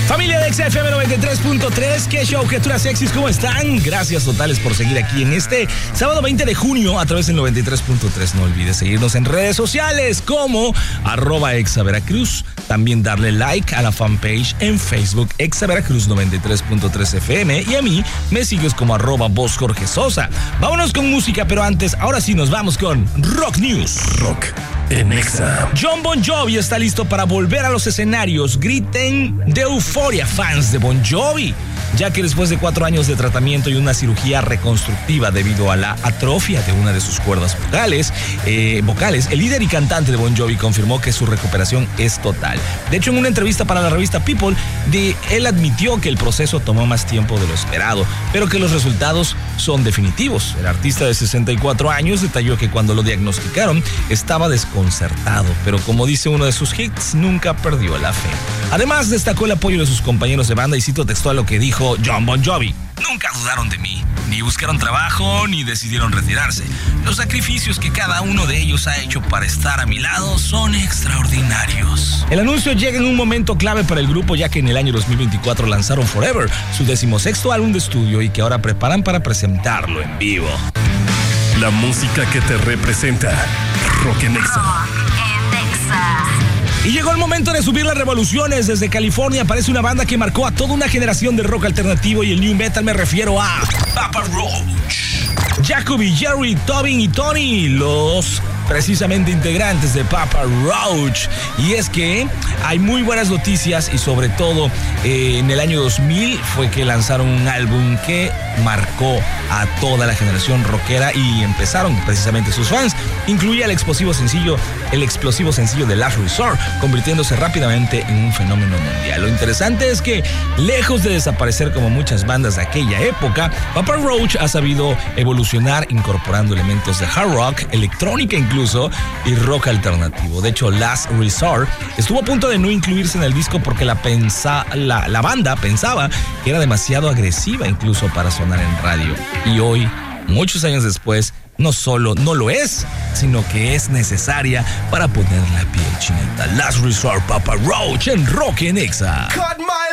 Familia de XFM 93.3, qué show, criaturas sexys, ¿cómo están? Gracias totales por seguir aquí en este sábado 20 de junio a través del 93.3. No olvides seguirnos en redes sociales como @exaveracruz. También darle like a la fanpage en Facebook Exaveracruz 93.3 FM y a mí me sigues como @VozJorgeSosa. Vámonos con música, pero antes, ahora sí nos vamos con Rock News. Rock en Exa. Jon Bon Jovi está listo para volver a los escenarios. Griten de euforia fans de Bon Jovi, ya que después de 4 años de tratamiento y una cirugía reconstructiva debido a la atrofia de una de sus cuerdas vocales, el líder y cantante de Bon Jovi confirmó que su recuperación es total. De hecho, en una entrevista para la revista People, él admitió que el proceso tomó más tiempo de lo esperado, pero que los resultados son definitivos. El artista de 64 años detalló que cuando lo diagnosticaron estaba desconcertado, pero como dice uno de sus hits, nunca perdió la fe. Además, destacó el apoyo de sus compañeros de banda y cito textual lo que dijo Jon Bon Jovi: nunca dudaron de mí, ni buscaron trabajo, ni decidieron retirarse. Los sacrificios que cada uno de ellos ha hecho para estar a mi lado son extraordinarios. El anuncio llega en un momento clave para el grupo, ya que en el año 2024 lanzaron Forever, su 16º álbum de estudio, y que ahora preparan para presentarlo en vivo. La música que te representa. Rock en Exa. Y llegó el momento de subir las revoluciones. Desde California aparece una banda que marcó a toda una generación de rock alternativo y el new metal. Me refiero a Papa Roach. Jacoby, Jerry, Tobin y Tony, los precisamente integrantes de Papa Roach. Y es que hay muy buenas noticias y sobre todo en el año 2000 fue que lanzaron un álbum que marcó a toda la generación rockera y empezaron precisamente sus fans. Incluía el explosivo sencillo de Last Resort, convirtiéndose rápidamente en un fenómeno mundial. Lo interesante es que, lejos de desaparecer como muchas bandas de aquella época, Papa Roach ha sabido evolucionar incorporando elementos de hard rock, electrónica incluso, y rock alternativo. De hecho, Last Resort estuvo a punto de no incluirse en el disco porque la banda pensaba que era demasiado agresiva incluso para sonar en radio. Y hoy, muchos años después, no solo no lo es, sino que es necesaria para poner la piel chinita. Last Resort, Papa Roach en Rock en Exa.